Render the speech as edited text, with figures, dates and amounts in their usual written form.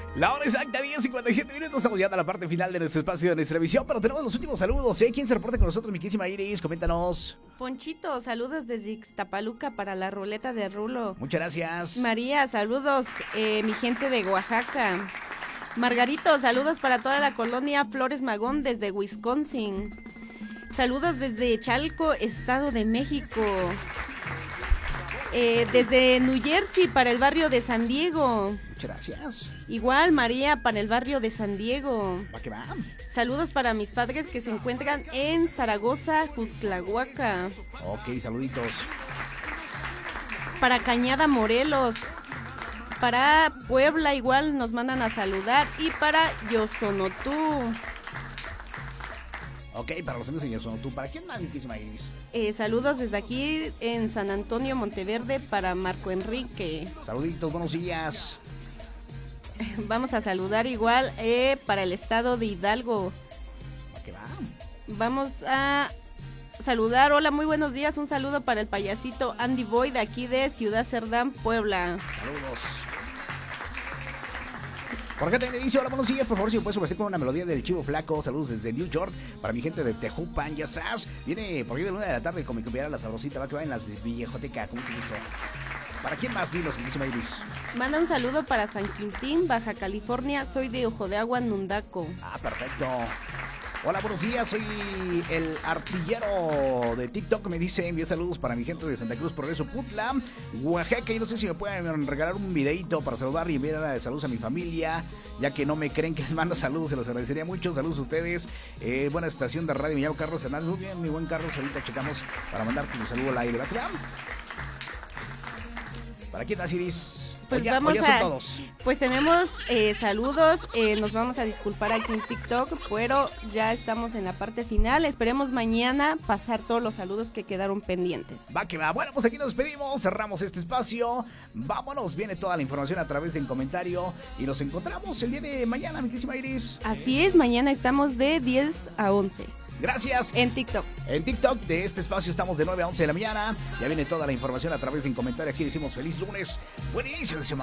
La hora exacta, 10:57. Estamos llegando a la parte final de nuestro espacio de nuestra emisión, pero tenemos los últimos saludos, ¿eh? ¿Quién se reporta con nosotros, mi querísima Iris? Coméntanos. Ponchito, saludos desde Ixtapaluca para la ruleta de Rulo. Muchas gracias. María, saludos, mi gente de Oaxaca. Margarito, saludos para toda la colonia Flores Magón desde Wisconsin. Saludos desde Chalco, Estado de México. Desde New Jersey para el barrio de San Diego. Muchas gracias. Igual María para el barrio de San Diego. Va que va. Saludos para mis padres que se encuentran en Zaragoza, Juztlahuaca. Ok, saluditos. Para Cañada, Morelos. Para Puebla igual nos mandan a saludar. Y para Yosonotú. Ok, para los amigos de Yosonotú. ¿Para quién más, mi querísima Iris? Saludos desde aquí en San Antonio, Monteverde, para Marco Enrique. Saluditos, buenos días. Vamos a saludar igual para el estado de Hidalgo. Va que va. Vamos a saludar, hola, muy buenos días, un saludo para el payasito Andy Boy de aquí de Ciudad Cerdán, Puebla. Saludos. Por acá también me dice, hola, buenos días, por favor, si me puedes ofrecer con una melodía del Chivo Flaco. Saludos desde New York, para mi gente de Tejupan, ya sabes. Viene por ahí de la 1 de la tarde con mi compañera La Sabrosita, va que va en las Villejotecas, con mucho gusto. ¿Para quién más? Dinos, mi querísima Iris. Manda un saludo para San Quintín, Baja California, soy de Ojo de Agua, Nundaco. Ah, perfecto. Hola, buenos días, soy el artillero de TikTok. Me dice, envía saludos para mi gente de Santa Cruz, Progreso, Putla, Oaxaca. Y no sé si me pueden regalar un videito para saludar y enviar saludos a mi familia, ya que no me creen que les mando saludos, se los agradecería mucho. Saludos a ustedes. Buena estación de radio, me llamo Carlos Hernández. Muy bien, mi buen Carlos, ahorita checamos para mandarte un saludo al aire, ¿verdad? ¿Para quién más, Iris? Pues ya, vamos ya son todos. Pues tenemos saludos, nos vamos a disculpar aquí en TikTok, pero ya estamos en la parte final. Esperemos mañana pasar todos los saludos que quedaron pendientes. Va que va. Bueno, pues aquí nos despedimos, cerramos este espacio. Vámonos, viene toda la información a través de un comentario y nos encontramos el día de mañana, mi querísima Iris. Así es, mañana estamos de 10 a 11. Gracias. En TikTok. En TikTok de este espacio estamos de 9 a 11 de la mañana. Ya viene toda la información a través de un comentario. Aquí decimos feliz lunes. Buen inicio de semana.